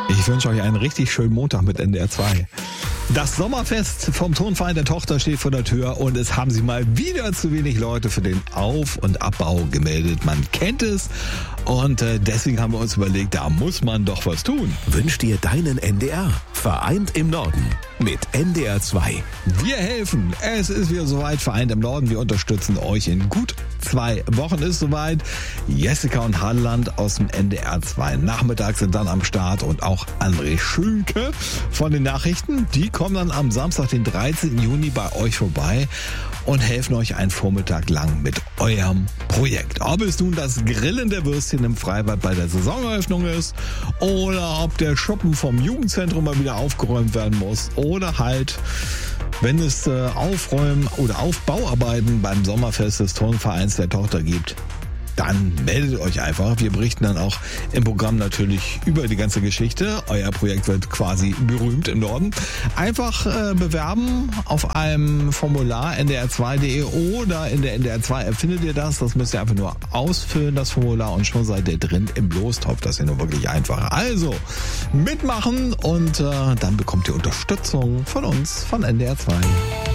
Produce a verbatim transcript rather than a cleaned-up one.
Ich wünsche euch einen richtig schönen Montag mit N D R zwei. Das Sommerfest vom Tonverein der Tochter steht vor der Tür und es haben sich mal wieder zu wenig Leute für den Auf- und Abbau gemeldet. Man kennt es und äh, deswegen haben wir uns überlegt, da muss man doch was tun. Wünsch dir deinen N D R. Vereint im Norden mit N D R zwei. Wir helfen. Es ist wieder soweit. Vereint im Norden. Wir unterstützen euch in gut zwei Wochen ist soweit. Jessica und Hadeland aus dem N D R zwei Nachmittag sind dann am Start und auch André Schülke von den Nachrichten. Die kommen dann am Samstag, den dreizehnten Juni bei euch vorbei und helfen euch einen Vormittag lang mit eurem Projekt. Ob es nun das Grillen der Würstchen im Freibad bei der Saisoneröffnung ist oder ob der Schuppen vom Jugendzentrum mal wieder aufgeräumt werden muss oder halt, wenn es äh, Aufräumen oder Aufbauarbeiten beim Sommerfest des Turnvereins der Tochter gibt, dann meldet euch einfach. Wir berichten dann auch im Programm natürlich über die ganze Geschichte. Euer Projekt wird quasi berühmt im Norden. Einfach äh, bewerben auf einem Formular N D R zwei punkt de oder in der N D R zwei App findet ihr das. Das müsst ihr einfach nur ausfüllen, das Formular, und schon seid ihr drin im Lostopf. Das ist ja nur wirklich einfach. Also mitmachen und äh, dann bekommt ihr Unterstützung von uns, von N D R zwei.